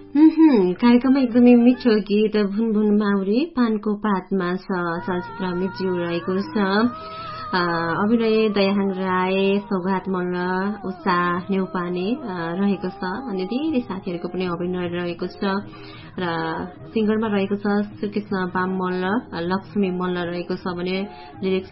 कार्यक्रममा एकदमै मिठो गीत भुनभुन माउरी पानको पातमा छ चलचित्र मृत्यु रहेको छ। अभिनय दयाहाङ राई, सौगात मल्ल, उषा नेउपाने रहेको छ। अनि धेरै साथीहरूको पनि अभिनय रहेको छ र सिंगरमा रहेको छ श्रीकृष्ण बाम मल्ल, लक्ष्मी मल्ल रहेको छ भने लिरिक्स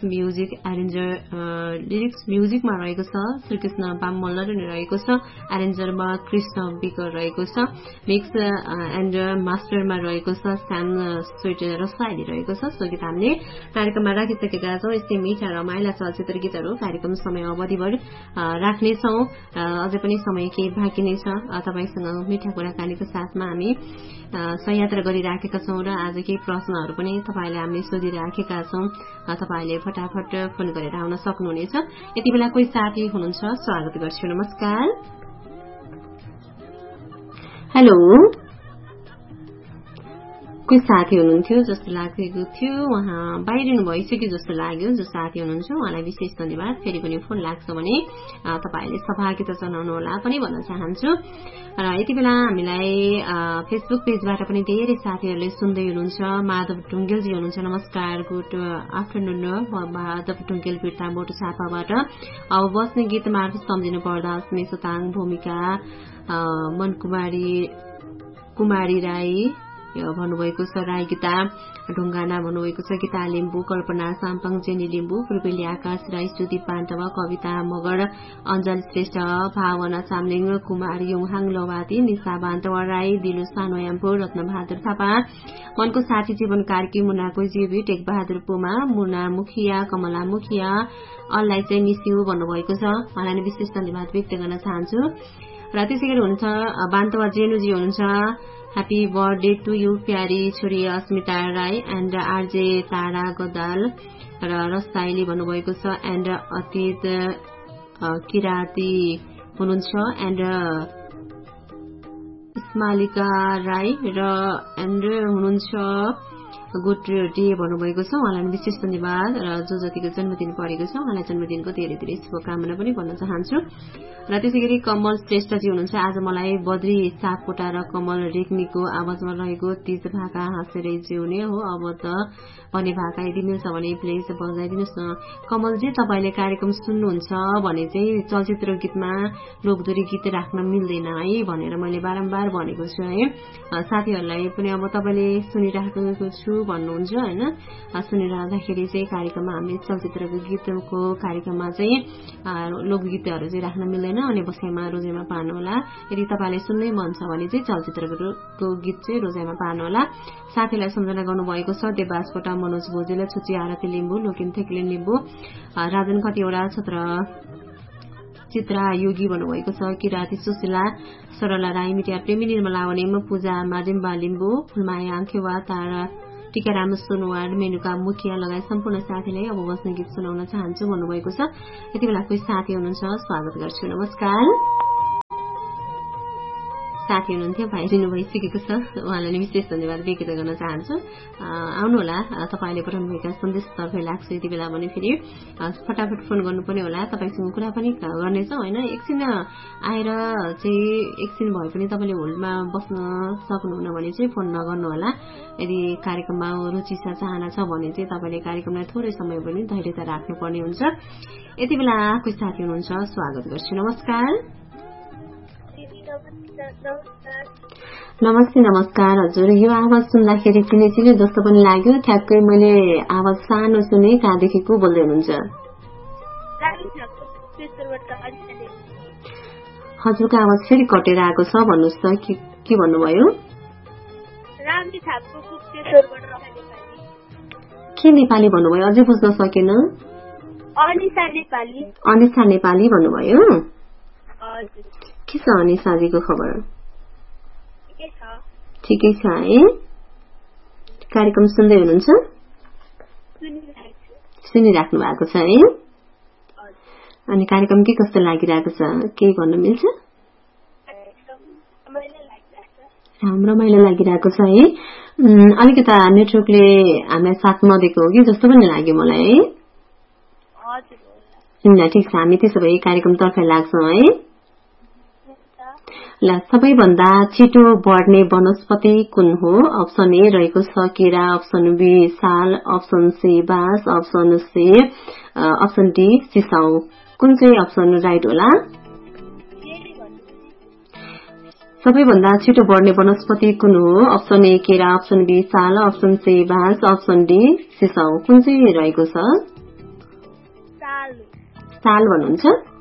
म्युजिकमा रहेको छ श्रीकृष्ण बाम मल्ल रहेको छ। एरेन्जरमा कृष्ण विकर रहेको छ। मिक्स एन्ड मास्टरमा रहेको छ श्याम स्वीट रसाइली रहेको छ। सो गीत हामीले कार्यक्रममा राखिसकेका छौँ। यस्तै मिठा रमाइला चलचित्र गीतहरू कार्यक्रम समय अवधिभर राख्नेछौँ। अझै पनि समय केही बाँकी नै छ। तपाईसँग मिठा कुराकानीको साथमा हामी सहयात्रा गरिराखेका छौँ र आज केही प्रश्नहरू पनि तपाईँले हामीले सोधिराखेका छौँ। तपाईँले फटाफट फोन गरेर आउन सक्नुहुनेछ। यति बेला कोही साथी हुनुहुन्छ, स्वागत गर्छु। नमस्कार। हेलो, कोही साथी हुनुहुन्थ्यो जस्तो लागेको थियो, उहाँ बाहिरिनु भइसक्यो जस्तो लाग्यो। जो साथी हुनुहुन्छ उहाँलाई विशेष धन्यवाद। फेरि पनि फोन लाग्छ भने तपाईँले सहभागिता जनाउनुहोला पनि भन्न चाहन्छु। र यति बेला हामीलाई फेसबुक पेजबाट पनि धेरै साथीहरूले सुन्दै हुनुहुन्छ। माधव ढुङ्गेलजी हुनुहुन्छ, नमस्कार, गुड आफ्टरनुन। माधव ढुङ्गेल बिर्ता बोटो छापाबाट। अब बस्ने गीत मार्फत सम्झिनु पर्दा अस्मी सुताङ, भूमिका, कुमारी राई भन्नुभएको छ, राई गीता ढुङ्गाना भन्नुभएको छ, गीता लिम्बू, कल्पना साम्पाङ, जेनी लिम्बू, फुलबेली आकाश राई, स्तुति पाण्डव, कविता मगर, अञ्जल श्रेष्ठ, भावना चामलिङ, कुमार युङहाङ लवाती, निशा बान्तवा राई, दिलु सानोयाम्पो, रत्नबहादुर थापा, मनको साथी जीवन कार्की, मुनाको जीवी, टेकबहादुर पुमा, मुना मुखिया, कमला मुखिया, अल्लाई चाहिँ मिस्यु भन्नुभएको छ। उहाँलाई विशेष धन्यवाद व्यक्त गर्न चाहन्छु। र त्यसै गरी हुनुहुन्छ बान्तवा जेनुजी हुनुहुन्छ, ह्याप्पी बर्थडे टु यु प्यारी छोरी अस्मिता राई एन्ड आरजे तारा गदाल र रसाइली भन्नुभएको छ। एन्ड अतीत किराती हुनुहुन्छ एन्ड इस्मालिका राई र एन्ड हुनुहुन्छ गुड डे भन्नुभएको छ। उहाँलाई विशेष धन्यवाद। र जो जतिको जन्मदिन परेको छ उहाँलाई जन्मदिनको धेरै धेरै शुभकामना पनि भन्न चाहन्छु। र त्यसै गरी कमल श्रेष्ठजी हुनुहुन्छ, आज मलाई बद्री सापकोटा र कमल रेग्मीको आवाजमा रहेको तीज भाका हाँसेरै जिउने हो अब त भन्ने भाका यदि मिल्छ भने प्लिज बजाइदिनुहोस् न। कमलजी, तपाईँले कार्यक्रम सुन्नुहुन्छ भने चाहिँ चलचित्र गीतमा लोकदोरी गीत राख्न मिल्दैन है भनेर मैले बारम्बार भनेको छु है। साथीहरूलाई पनि अब तपाईँले सुनिराखेको छु भन्नुहुन्छ होइन। सुनिरहँदाखेरि चाहिँ कार्यक्रममा हामीले चलचित्रको गीतको कार्यक्रममा चाहिँ लोकगीतहरू चाहिँ राख्न मिल्दैन। अनि बसाइमा रोजाइमा पार्नुहोला। यदि तपाईँलाई सुन्नै मन छ भने चाहिँ चलचित्रको गीत चाहिँ रोजाइमा पार्नुहोला। साथीलाई सम्झना गर्नुभएको छ देवबासकोटा मनोज भोजेल, छुची आरती लिम्बू, लोकिन थेक्लिन लिम्बू, राजन कतिवटा छत्र चित्रा योगी भन्नुभएको छ, किराती सुशीला, सरला राई, मिटिया प्रेमी, निर्मला वनेम, पूजा माडिम्बा लिम्बू, फुलमाया आंखेवा, तारा टीकाराम सोनवार, मेनुका मुखिया लगायत सम्पूर्ण साथीलाई अब बस्ने गीत सुनाउन चाहन्छु भन्नुभएको छ। यति बेला कोही साथी हुनुहुन्छ, स्वागत गर्छु। नमस्कार। साथी हुनुहुन्थ्यो, भाइरिनु भइसकेको छ, उहाँलाई विशेष धन्यवाद व्यक्त गर्न चाहन्छु। आउनुहोला, तपाईँले पठाउनुभएका सन्देशतर्फ लाग्छु यति बेला भने फेरि फटाफट फोन गर्नु पनि होला। तपाईँसँग कुरा पनि गर्नेछौँ होइन। एकछिन आएर चाहिँ एकछिन भए पनि तपाईँले होल्डमा बस्न सक्नुहुन्न भने चाहिँ फोन नगर्नुहोला। यदि कार्यक्रममा रुचि छ, चाहना छ भने चाहिँ तपाईँले कार्यक्रमलाई थोरै समय पनि धैर्यता राख्नुपर्ने हुन्छ। यति बेला कोही साथी हुनुहुन्छ, स्वागत गर्छु। नमस्कार। नमस्ते। नमस्कार हजुर। यो आवाज सुन्दाखेरि चिने जस्तो पनि लाग्यो। ठ्याक्कै मैले आवाज सानो सुने, कहाँदेखि को बोल्दै हुनुहुन्छ? हजुरको आवाज फेरि कटेर आएको छ भन्नुहोस् त, के भन्नुभयो? के नेपाली भन्नुभयो? अझै बुझ्न सकेन। अनिसा नेपाली भन्नुभयो। के छ अनिसाजीको खबर? ठिकै छ है। कार्यक्रम सुन्दै हुनुहुन्छ? सुनिराख्नु भएको छ है। अनि कार्यक्रम के कस्तो लागिरहेको छ, केही भन्न मिल्छ? रमाइलो लागिरहेको छ है। अलिकता नेटवर्कले हामीलाई साथ नदिएको हो कि जस्तो पनि लाग्यो मलाई है। ठिक छ, हामी त्यसो भए कार्यक्रम तर्फ लाग्छौँ है। ल सबैभन्दा छिटो बढ्ने वनस्पति कुन हो? अप्सन ए रहेको छ केरा, अप्सन बी साल, अप्सन सी बाँस, अप्सन सी अप्सन डी सिसाउ। कुन चाहिँ अप्सन राइट होला? सबैभन्दा छिटो बढ्ने वनस्पति कुन हो? अप्सन ए केरा, अप्सन बी साल, अप्सन सी बाँस, अप्सन डी सिसाउ। कुन चाहिँ रहेको छ? साल भन्नुहुन्छ?